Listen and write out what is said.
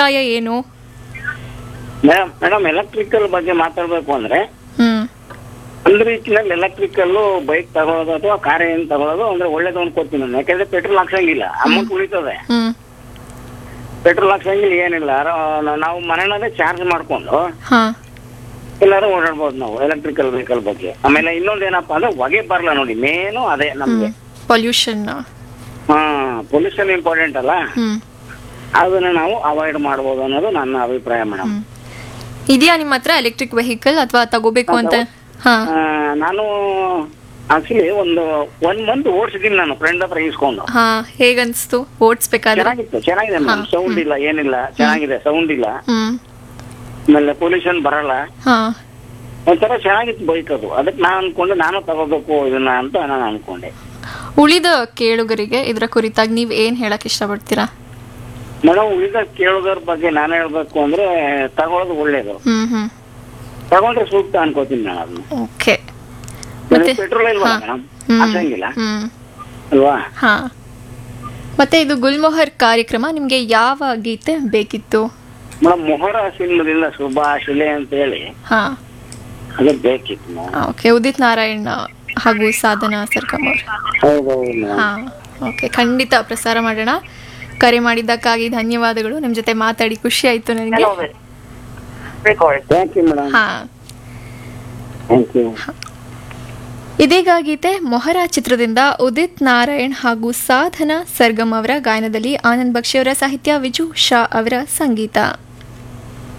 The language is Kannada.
ಅಭಿಪ್ರಾಯ ಏನು? ಮೇಡಮ್ ಎಲೆಕ್ಟ್ರಿಕಲ್ ಬಗ್ಗೆ ಮಾತಾಡ್ಬೇಕು ಅಂದ್ರೆ ಹ್ಮ್ ಒಂದ್ ರೀತಿಯಲ್ಲಿ ಎಲೆಕ್ಟ್ರಿಕಲ್ ಬೈಕ್ ತಗೊಳ್ಳೋದು ಅಥವಾ ಕಾರ್ ಏನ್ ತಗೊಳ್ಳೋದು ಅಂದ್ರೆ ಒಳ್ಳೇದು ಅನ್ಕೋತೀನಿ ನಾನು. ಯಾಕಂದ್ರೆ ಪೆಟ್ರೋಲ್ ಹಾಕ್ಸಂಗಿಲ್ಲ, ಅಮೌಂಟ್ ಉಳಿತದೆ. ಹ್ಮ್ ಪೆಟ್ರೋಲ್ ಹಾಕ್ಸಂಗಿಲ್ಲ, ಏನಿಲ್ಲ. ನಾವು ಮನೆಯಲ್ಲೇ ಚಾರ್ಜ್ ಮಾಡ್ಕೊಂಡು ಹಾ ಎಲ್ಲಾರು ಓಡಾಡ್ಬೋದು ನಾವು ಎಲೆಕ್ಟ್ರಿಕಲ್ ವೆಹಿಕಲ್ ಬಗ್ಗೆ. ಆಮೇಲೆ ಇನ್ನೊಂದೇನಪ್ಪಾ ಅಂದ್ರೆ ಹೊಗೆ ಬರಲ್ಲ ನೋಡಿ, ಮೇನು ಅದೇ ನಮ್ಗೆ. ಪೊಲ್ಯೂಷನ್. ಪೊಲ್ಯೂಷನ್ ಇಂಪಾರ್ಟೆಂಟ್ ಅಲ್ಲ, ಹ್ಮ್ ಅದನ್ನ ನಾವು ಅವಾಯ್ಡ್ ಮಾಡ್ಬೋದು ಅನ್ನೋದು ನನ್ನ ಅಭಿಪ್ರಾಯ ಮೇಡಮ್. ಇದೆಯಾ ನಿಮ್ಮ ಹತ್ರ ಎಲೆಕ್ಟ್ರಿಕ್ ವೆಹಿಕಲ್ ಅಥವಾ ತಗೋಬೇಕು ಅಂತ? ಹಾ ನಾನು ಆಕ್ಚುಲಿ ಒನ್ ಮಂತ್ ಓಡಿಸಿದೀನಿ ನಾನು ಫ್ರೆಂಡ್ ಹತ್ರ ಇಸ್ಕೊಂಡು. ಹಾ ಹೇಗನ್ಸ್ತು ಓಡಿಸ್ಬೇಕಾದ್ರೆ? ಚೆನ್ನಾಗಿದೆ ಮೇಡಮ್. ಸೌಂಡ್ ಇಲ್ಲ, ಏನಿಲ್ಲ, ಚೆನ್ನಾಗಿದೆ, ಸೌಂಡ್ ಇಲ್ಲ. ಹ್ಮ್ ಆಮೇಲೆ ಪೊಲ್ಯೂಷನ್ ಬರಲ್ಲ. ಹಾ ಒಂಥರ ಚೆನ್ನಾಗಿತ್ತು ಬೈಕ್ ಅದು. ಅದಕ್ಕೆ ನಾನು ಅನ್ಕೊಂಡೆ ನಾನು ತಗೋಬೇಕು ಇದನ್ನ ಅಂತ ನಾನು ಅನ್ಕೊಂಡೆ. ಉಳಿದ ಕೇಳುಗರಿಗೆ ಇದರ ಕುರಿತಾಗಿ ನೀವ್ ಏನ್ ಹೇಳಕ್ ಇಷ್ಟಪಡ್ತೀರಾ? ಮೇಡಮ್, ಉಳಿದ ಕೇಳೋದ್ರ ಬಗ್ಗೆ ನಾನು ಹೇಳ್ಬೇಕು ಅಂದ್ರೆ ತಗೊಳ್ಳೋದು ಒಳ್ಳೇದು, ಹ್ಮ್ ತಗೊಂಡ್ರೆ ಸೂಕ್ತ ಅನ್ಕೋತೀನಿ ನಾನು ಅದನ್ನ. ಓಕೆ. ಮತ್ತೆ ಪೆಟ್ರೋಲ್ ಇಲ್ವಾ ಮೇಡಮ್, ಹಾಕಂಗಿಲ್ಲ ಹ್ಮ್ ಅಲ್ವಾ? ಹಾ ಮತ್ತೆ ಇದು ಗುಲ್ಮೊಹರ್ ಕಾರ್ಯಕ್ರಮ ನಿಮ್ಗೆ ಯಾವ ಗೀತೆ ಬೇಕಿತ್ತು? ಮೇಡಮ್, ಮೊಹರ ಸಿನಿಮಾದಿಂದ ಶುಭಾಶಿಲೆ ಅಂತ ಹೇಳಿ ಹಾ ಅದು ಬೇಕಿತ್ತು ಮೇಡಮ್. ಓಕೆ. ಉದಿತ್ ನಾರಾಯಣ್ ಹಾಗೂ ಸಾಧನಾ ಸರ್ಗಮ್ ಅವರು. ಹೌದೌದು. ಹಾ ಓಕೆ, ಖಂಡಿತ ಪ್ರಸಾರ ಮಾಡೋಣ. ಕರೆ ಮಾಡಿದ್ದಕ್ಕಾಗಿ ಧನ್ಯವಾದಗಳು. ನಿಮ್ ಜೊತೆ ಮಾತಾಡಿ ಖುಷಿ ಆಯ್ತು ನನಗೆ. Thank you madam. ಹಾ ಥ್ಯಾಂಕ್ ಯು. ಇದೀಗ ಗೀತೆ ಮೊಹರ ಚಿತ್ರದಿಂದ ಉದಿತ್ ನಾರಾಯಣ್ ಹಾಗೂ ಸಾಧನಾ ಸರ್ಗಮ್ ಅವರ ಗಾಯನದಲ್ಲಿ ಆನಂದ್ ಬಕ್ಷಿ ಅವರ ಸಾಹಿತ್ಯ, ವಿಜು ಶಾ ಅವರ ಸಂಗೀತ.